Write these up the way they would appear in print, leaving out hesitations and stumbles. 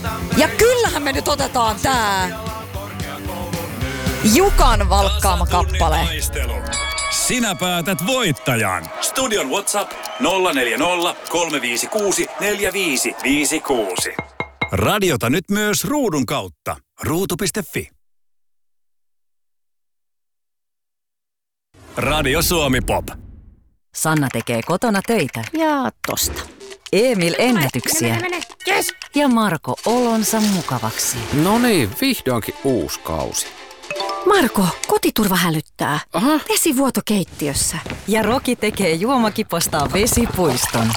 Ja kyllähän me nyt otetaan tää Jukan valkkaama kappale. Sinä päätät voittajan. Studion WhatsApp 040 356 4556. Radiota nyt myös ruudun kautta. Ruutu.fi. Radio Suomi Pop. Sanna tekee kotona töitä. Ja tosta. Emil ennätyksiä. Mene. Yes. Ja Marko olonsa mukavaksi. No niin, vihdoinkin uusi kausi. Marko, kotiturva hälyttää. Aha. Vesivuoto keittiössä. Ja Roki tekee juomakipostaan vesipuiston.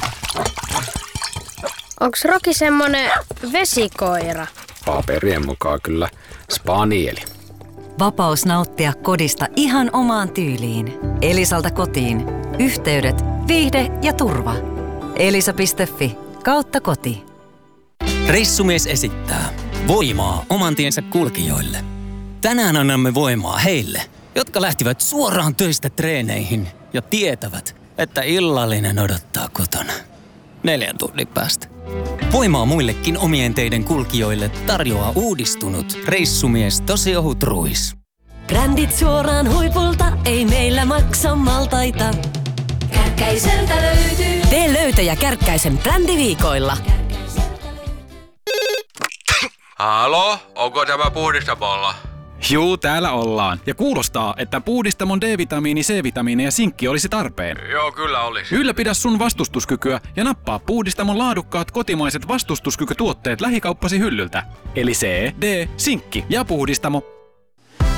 Onks Roki semmonen vesikoira? Paperien mukaan kyllä spanieli. Vapaus nauttia kodista ihan omaan tyyliin. Elisalta kotiin. Yhteydet, viihde ja turva. Elisa.fi/koti. Reissumies esittää voimaa oman tiensä kulkijoille. Tänään annamme voimaa heille, jotka lähtivät suoraan töistä treeneihin ja tietävät, että illallinen odottaa kotona 4 tunnin päästä. Voimaa muillekin omien teiden kulkijoille tarjoaa uudistunut reissumies Tosi ohut ruis. Brändit suoraan huipulta, ei meillä maksa maltaita. Kärkkäiseltä löytyy. Tee löytöjä Kärkkäisen brändiviikoilla. Halo, onko tämä puhdistamolla? Juu, täällä ollaan. Ja kuulostaa, että puhdistamon D-vitamiini, C-vitamiini ja sinkki olisi tarpeen. Joo, kyllä olisi. Ylläpidä sun vastustuskykyä ja nappaa puhdistamon laadukkaat kotimaiset vastustuskykytuotteet lähikauppasi hyllyltä. Eli C, D, sinkki ja puhdistamo.